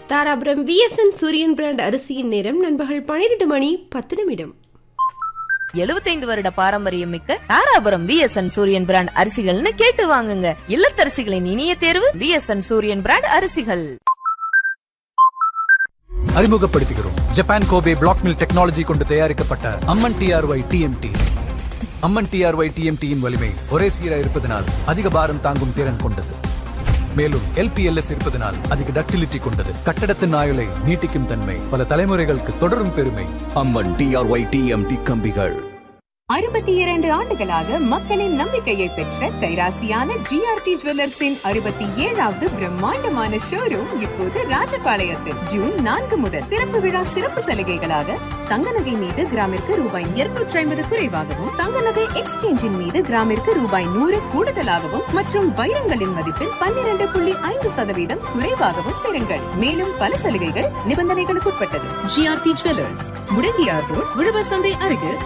Dharapuram VSN சூரியன் brand அரிசியின் நேரம் நண்பகல் 12 மணி 10 நிமிடம். 75 வருட பாரம்பரியம் மிக்க தாராபுரம் விஎஸ்என் சூரியன் பிராண்ட் அரிசிகள்னு கேட்டு வாங்குங்க. இல்லத்தரசிகளின் இனிய தேர்வு விஎஸ்என் சூரியன் பிராண்ட் அரிசிகள். அறிமுகப்படுத்துகிறோம் Japan Kobe black mill technology கொண்டு தயாரிக்கப்பட்ட அம்மன் டிஆர்ஒய் டிஎம்டி. அம்மன் டிஆர்ஒய் டிஎம்டியின் வலிமை ஒரே சீராக இருப்பதனால் அதிக பாரம் தாங்கும் திறன் கொண்டது. மேலும் எல்பிஎல்எஸ் இருப்பதனால் அதிக டக்டிலிட்டி கொண்டது. கட்டடத்தின் ஆயுளை நீட்டிக்கும் தன்மை, பல தலைமுறைகளுக்கு தொடரும் பெருமை. அம்மன் டிஆர்ஒய் டிஎம்டி கம்பிகள். 62 ஆண்டுகளாக மக்களின் நம்பிக்கையை பெற்ற கைராசியான ஜிஆர்டி ஜுவல்லர்ஸின் 67வது பிரம்மாண்டமான ஷோரூம் இப்போது ராஜபாளையத்தில் ஜூன் 4 முதல் திறப்பு விழா சிறப்பு சலுகைகளாக தங்க நகை மீது கிராமிற்கு ரூபாய் 250 குறைவாகவும், தங்க நகை எக்ஸ்சேஞ்சின் மீது கிராமிற்கு ரூபாய் 100 கூடுதலாகவும் மற்றும் வைரங்களின் மதிப்பில் 12.5% குறைவாகவும் பெறுங்கள். மேலும் பல சலுகைகள் நிபந்தனைகளுக்கு உட்பட்டது. ஜிஆர்டி ஜுவல்லர்ஸ், முடங்கியார் ரோட், உழவர் சந்தை அருகில்,